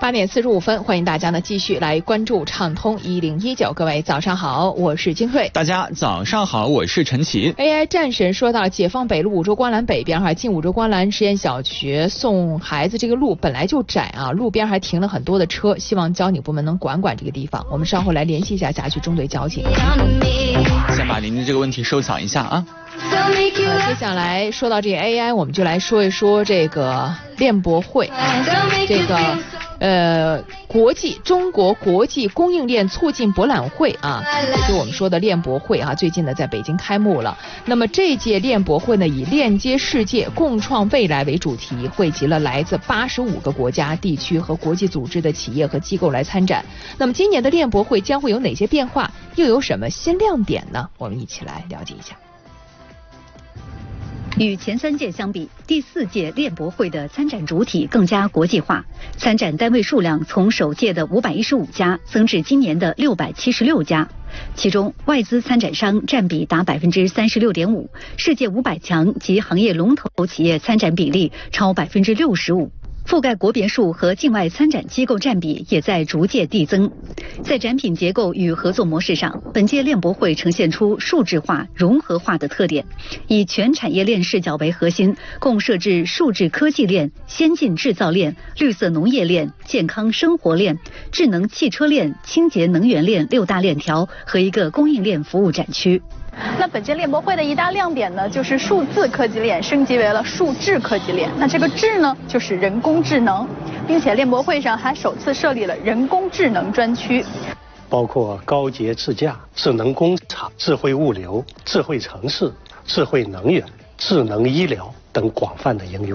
8点45分，欢迎大家呢继续来关注畅通1019。各位早上好，我是金瑞。 大家早上好，我是陈奇。 AI 战神说到，解放北路五洲观澜北边进五洲观澜实验小学送孩子这个路本来就窄啊，路边还停了很多的车，希望交警部门能管管这个地方。我们稍后来联系一下辖区中队交警。 先把您的这个问题收藏一下啊。 接下来说到这个 AI， 我们就来说一说这个链博会，这个中国国际供应链促进博览会啊，也就我们说的链博会啊，最近呢在北京开幕了。那么这届链博会呢以链接世界共创未来为主题，汇集了来自85个国家地区和国际组织的企业和机构来参展。那么今年的链博会将会有哪些变化，又有什么新亮点呢？我们一起来了解一下。 与前3届相比，第4届链博会的参展主体更加国际化，参展单位数量从首届的515家增至今年的676家，其中外资参展商占比达36.5%，世界500强及行业龙头企业参展比例超65%。覆盖国别数和境外参展机构占比也在逐渐递增。在展品结构与合作模式上，本届链博会呈现出数字化、融合化的特点，以全产业链视角为核心，共设置数字科技链、先进制造链、绿色农业链、健康生活链、智能汽车链、清洁能源链6大链条和一个供应链服务展区。 那本届链博会的一大亮点呢，就是数字科技链升级为了数智科技链。那这个智呢，就是人工智能，并且链博会上还首次设立了人工智能专区， 包括高洁自驾、智能工厂、智慧物流、智慧城市、智慧能源、智能医疗等广泛的应用。